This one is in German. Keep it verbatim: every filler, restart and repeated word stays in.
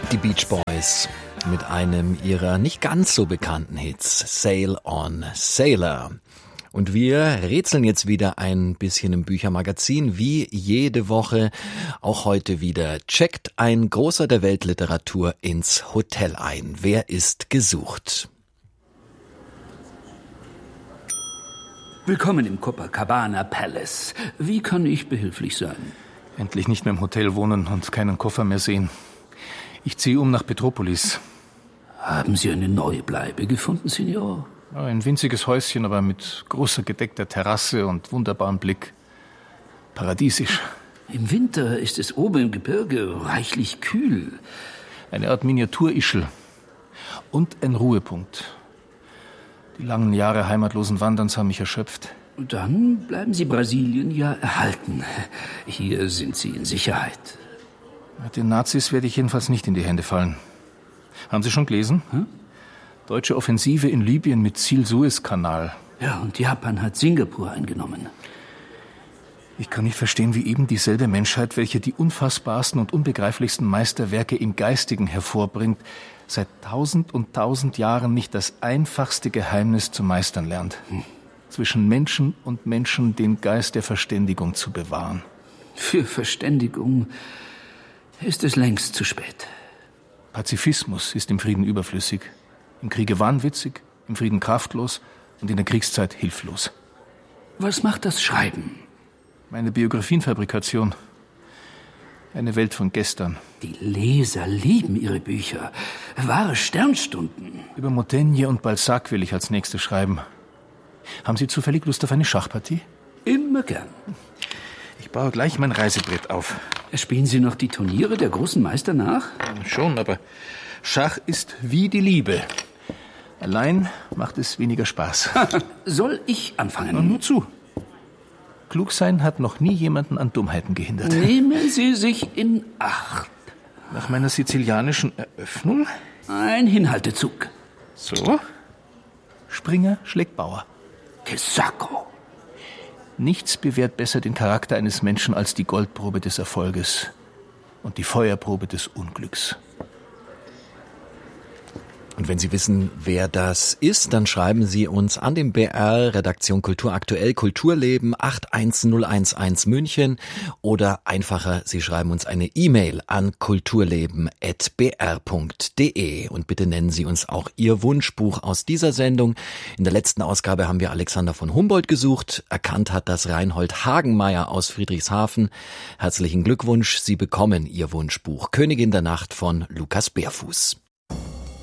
Die Beach Boys mit einem ihrer nicht ganz so bekannten Hits, Sail on Sailor. Und wir rätseln jetzt wieder ein bisschen im Büchermagazin, wie jede Woche, auch heute wieder. Checkt ein Großer der Weltliteratur ins Hotel ein. Wer ist gesucht? Willkommen im Copacabana Palace. Wie kann ich behilflich sein? Endlich nicht mehr im Hotel wohnen und keinen Koffer mehr sehen. Ich ziehe um nach Petropolis. Haben Sie eine neue Bleibe gefunden, Signor? Ein winziges Häuschen, aber mit großer gedeckter Terrasse und wunderbarem Blick. Paradiesisch. Im Winter ist es oben im Gebirge reichlich kühl. Eine Art Miniaturischel. Und ein Ruhepunkt. Die langen Jahre heimatlosen Wanderns haben mich erschöpft. Dann bleiben Sie Brasilien ja erhalten. Hier sind Sie in Sicherheit. Den Nazis werde ich jedenfalls nicht in die Hände fallen. Haben Sie schon gelesen? Hm? Deutsche Offensive in Libyen mit Ziel Suezkanal. Ja, und Japan hat Singapur eingenommen. Ich kann nicht verstehen, wie eben dieselbe Menschheit, welche die unfassbarsten und unbegreiflichsten Meisterwerke im Geistigen hervorbringt, seit tausend und tausend Jahren nicht das einfachste Geheimnis zu meistern lernt. Hm. Zwischen Menschen und Menschen den Geist der Verständigung zu bewahren. Für Verständigung ist es längst zu spät. Pazifismus ist im Frieden überflüssig, im Kriege wahnwitzig, im Frieden kraftlos und in der Kriegszeit hilflos. Was macht das Schreiben? Meine Biographienfabrikation. Eine Welt von gestern. Die Leser lieben Ihre Bücher. Wahre Sternstunden. Über Montaigne und Balzac will ich als nächstes schreiben. Haben Sie zufällig Lust auf eine Schachpartie? Immer gern. Ich baue gleich mein Reisebrett auf. Spielen Sie noch die Turniere der großen Meister nach? Schon, aber Schach ist wie die Liebe. Allein macht es weniger Spaß. Soll ich anfangen? Na, nur zu. Klug sein hat noch nie jemanden an Dummheiten gehindert. Nehmen Sie sich in Acht. Nach meiner sizilianischen Eröffnung? Ein Hinhaltezug. So. Springer schlägt Bauer. Che sacco. Nichts bewährt besser den Charakter eines Menschen als die Goldprobe des Erfolges und die Feuerprobe des Unglücks. Und wenn Sie wissen, wer das ist, dann schreiben Sie uns an den B R, Redaktion Kultur aktuell, Kulturleben acht eins null eins eins München oder einfacher, Sie schreiben uns eine E-Mail an kulturleben at b r punkt d e und bitte nennen Sie uns auch Ihr Wunschbuch aus dieser Sendung. In der letzten Ausgabe haben wir Alexander von Humboldt gesucht. Erkannt hat das Reinhold Hagenmeier aus Friedrichshafen. Herzlichen Glückwunsch, Sie bekommen Ihr Wunschbuch Königin der Nacht von Lukas Bärfuß.